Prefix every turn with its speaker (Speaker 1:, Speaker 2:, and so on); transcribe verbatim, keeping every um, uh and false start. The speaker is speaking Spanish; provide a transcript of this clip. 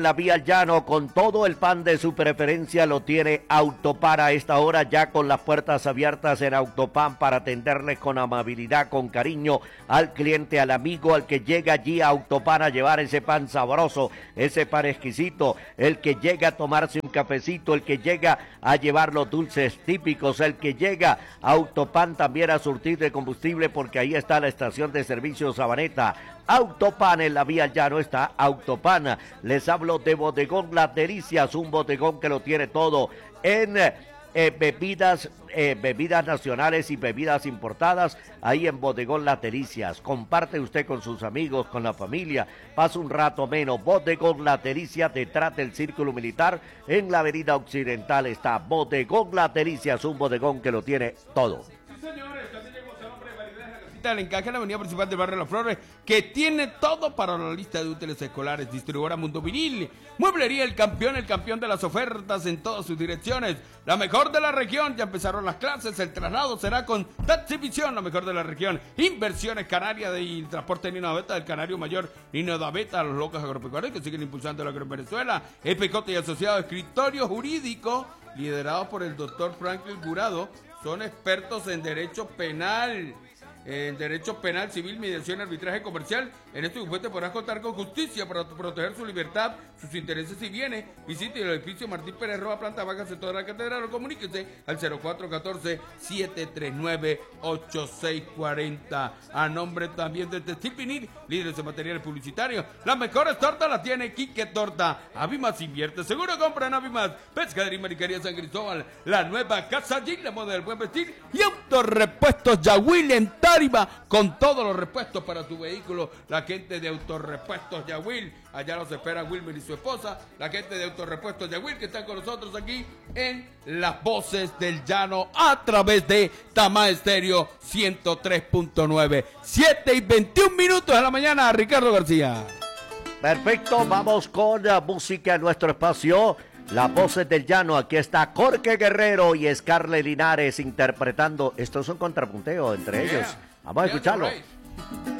Speaker 1: La vía al llano con todo el pan de su preferencia lo tiene Autopan a esta hora, ya con las puertas abiertas en Autopan para atenderle con amabilidad, con cariño al cliente, al amigo, al que llega allí a Autopan a llevar ese pan sabroso, ese pan exquisito, el que llega a tomarse un cafecito, el que llega a llevar los dulces típicos, el que llega a Autopan también a surtir de combustible, porque ahí está la estación de servicio Sabaneta. Autopan en la vía al llano está Autopan. Les hablo de Bodegón Las Delicias, un bodegón que lo tiene todo en eh, bebidas, eh, bebidas nacionales y bebidas importadas, ahí en Bodegón Las Delicias. Comparte usted con sus amigos, con la familia, pasa un rato menos. Bodegón Las Delicias, detrás del Círculo Militar, en la avenida Occidental está Bodegón Las Delicias, un bodegón que lo tiene todo.
Speaker 2: El encaje en la avenida principal del barrio Las Flores, que tiene todo para la lista de útiles escolares. Distribuidora Mundo Vinil, Mueblería El Campeón, el campeón de las ofertas en todas sus direcciones, la mejor de la región. Ya empezaron las clases, el traslado será con Taxivisión, la mejor de la región. Inversiones Canarias y transporte Nino Daveta, del Canario Mayor Nino Daveta, los locos agropecuarios que siguen impulsando la agro en Venezuela. Epecote y Asociado, escritorio jurídico liderado por el doctor Franklin Jurado, son expertos en derecho penal, en derecho penal, civil, mediación, arbitraje comercial. En este bufete podrás contar con justicia para proteger su libertad, sus intereses y bienes. Visite el edificio Martín Pérez Roa, planta baja, sector de la Catedral, o comuníquese al cero cuatro uno cuatro, siete tres nueve, ocho seis cuatro cero. A nombre también de Textil Vinil, líderes en materiales publicitarios. Las mejores tortas las tiene Quique Torta. Avimas invierte, seguro compra en Avimas. Pescadería y Maricaría San Cristóbal, la nueva Casa Gil, la moda del buen vestir, y Autorepuestos Yahuil en Tarima, con todos los repuestos para tu vehículo. La gente de Autorepuestos Yahuil, allá los espera Wilmer y su esposa. La gente de Autorepuestos Yahuil que están con nosotros aquí en Las Voces del Llano a través de Tama Estéreo ciento tres punto nueve. siete y veintiún minutos de la mañana, Ricardo García.
Speaker 1: Perfecto, vamos con la música en nuestro espacio. Las Voces del Llano, aquí está Jorge Guerrero y Scarlett Linares interpretando. Esto es un contrapunteo entre yeah. ellos. Vamos a escucharlo.